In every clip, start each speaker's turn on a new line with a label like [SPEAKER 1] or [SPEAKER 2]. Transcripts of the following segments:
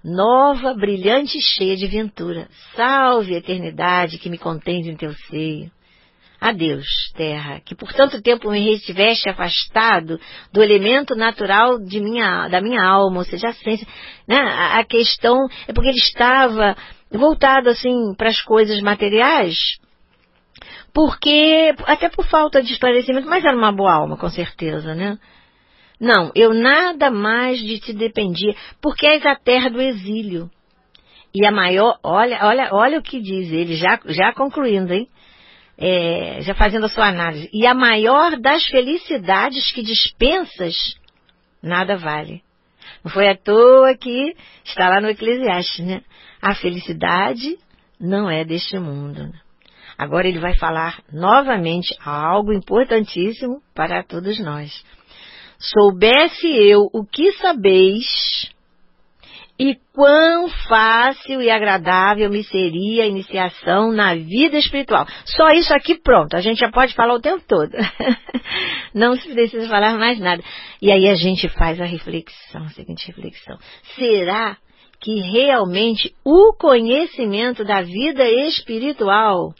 [SPEAKER 1] nova, brilhante e cheia de ventura. Salve a eternidade que me contens em teu seio. Adeus, terra, que por tanto tempo me estiveste afastado do elemento natural da minha alma, ou seja, a essência, né? A questão é porque ele estava voltado assim para as coisas materiais, porque até por falta de esclarecimento, mas era uma boa alma, com certeza, né? Não, eu nada mais de ti dependia, porque és a terra do exílio. E a maior, olha o que diz ele, já concluindo, hein? Já fazendo a sua análise. E a maior das felicidades que dispensas, nada vale. Não foi à toa que está lá no Eclesiastes, né? A felicidade não é deste mundo. Agora ele vai falar novamente algo importantíssimo para todos nós. Soubesse eu o que sabeis, e quão fácil e agradável me seria a iniciação na vida espiritual. Só isso aqui pronto, a gente já pode falar o tempo todo. Não se precisa falar mais nada. E aí a gente faz a reflexão, a seguinte reflexão. Será que realmente o conhecimento da vida espiritual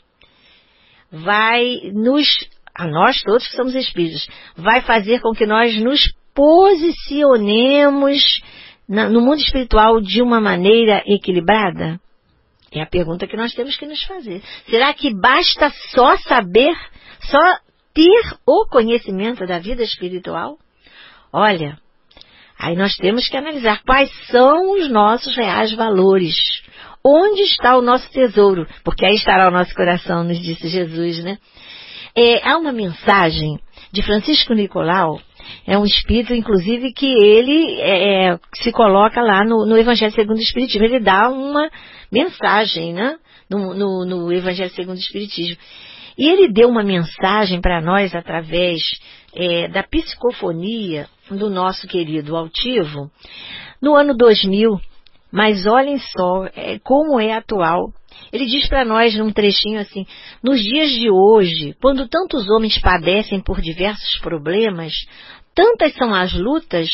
[SPEAKER 1] vai a nós todos que somos espíritos, vai fazer com que nós nos posicionemos no mundo espiritual de uma maneira equilibrada? É a pergunta que nós temos que nos fazer. Será que basta só saber, só ter o conhecimento da vida espiritual? Olha, aí nós temos que analisar quais são os nossos reais valores. Onde está o nosso tesouro? Porque aí estará o nosso coração, nos disse Jesus, né? Há uma mensagem de Francisco Nicolau, é um espírito, inclusive, que ele se coloca lá no Evangelho segundo o Espiritismo. Ele dá uma mensagem, né? No Evangelho segundo o Espiritismo. E ele deu uma mensagem para nós através da psicofonia do nosso querido altivo no ano 2000. Mas olhem só como é atual. Ele diz para nós num trechinho assim: nos dias de hoje, quando tantos homens padecem por diversos problemas, tantas são as lutas,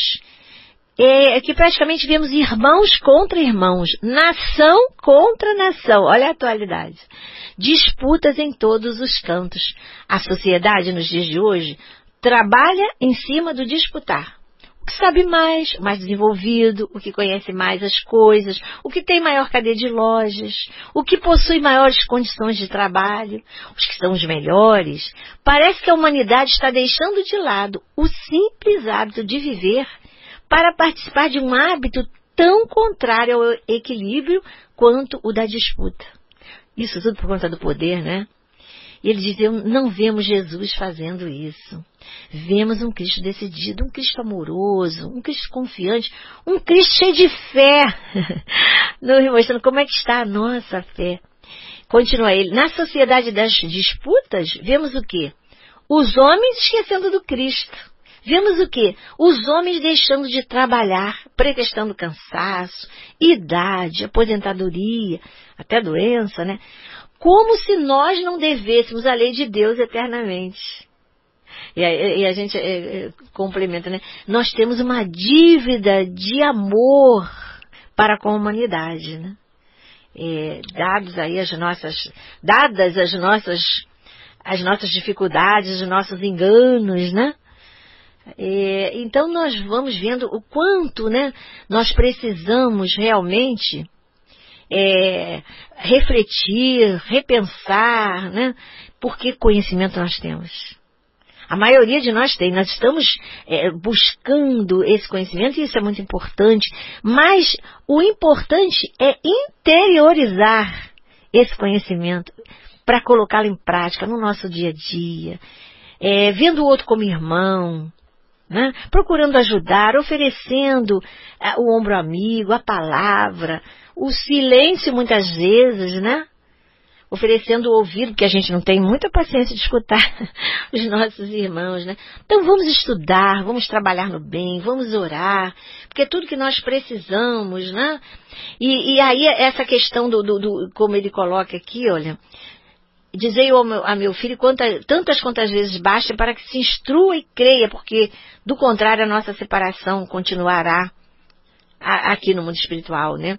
[SPEAKER 1] que praticamente vemos irmãos contra irmãos, nação contra nação. Olha a atualidade. Disputas em todos os cantos. A sociedade nos dias de hoje trabalha em cima do disputar. O que sabe mais desenvolvido, o que conhece mais as coisas, o que tem maior cadeia de lojas, o que possui maiores condições de trabalho, os que são os melhores. Parece que a humanidade está deixando de lado o simples hábito de viver para participar de um hábito tão contrário ao equilíbrio quanto o da disputa. Isso tudo por conta do poder, né? E ele diz: não vemos Jesus fazendo isso. Vemos um Cristo decidido, um Cristo amoroso, um Cristo confiante, um Cristo cheio de fé. Mostrando como é que está a nossa fé. Continua ele: na sociedade das disputas, vemos o quê? Os homens esquecendo do Cristo. Vemos o quê? Os homens deixando de trabalhar, pretextando cansaço, idade, aposentadoria, até doença, né? Como se nós não devêssemos a lei de Deus eternamente. E a gente complementa, né? Nós temos uma dívida de amor para com a humanidade, né? Dadas as nossas dificuldades, os nossos enganos, né? Então nós vamos vendo o quanto, né, nós precisamos realmente refletir, repensar, né? Porque conhecimento nós temos. A maioria de nós tem. Nós estamos buscando esse conhecimento e isso é muito importante. Mas o importante é interiorizar esse conhecimento para colocá-lo em prática no nosso dia a dia. Vendo o outro como irmão, né? Procurando ajudar, oferecendo o ombro amigo, a palavra, o silêncio muitas vezes, né? Oferecendo o ouvido, porque a gente não tem muita paciência de escutar os nossos irmãos, né? Então vamos estudar, vamos trabalhar no bem, vamos orar, porque é tudo que nós precisamos, né? E aí essa questão como ele coloca aqui, olha: dizei a meu filho tantas quantas vezes basta para que se instrua e creia, porque do contrário a nossa separação continuará aqui no mundo espiritual, né?